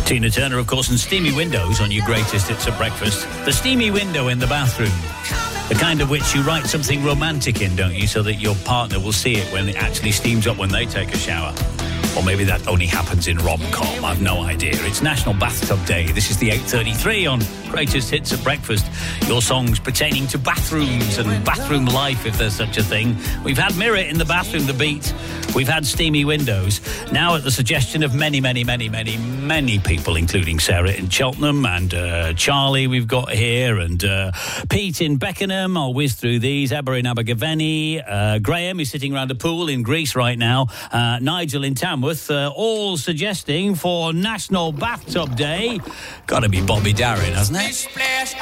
Tina Turner, of course, and Steamy Windows on your greatest hits at breakfast. The steamy window in the bathroom. The kind of which you write something romantic in, don't you? So that your partner will see it when it actually steams up when they take a shower. Or maybe that only happens in rom-com. I've no idea. It's National Bathtub Day. This is the 8:33 on Greatest Hits at Breakfast. Your songs pertaining to bathrooms and bathroom life, if there's such a thing. We've had Mirror in the Bathroom, The Beat. We've had Steamy Windows. Now at the suggestion of many people, including Sarah in Cheltenham and Charlie we've got here, and Pete in Beckenham. I'll whiz through these. Ebba in Abergavenny. Graham is sitting around a pool in Greece right now. Nigel in Tamworth, all suggesting for National Bathtub Day. Got to be Bobby Darin, hasn't it?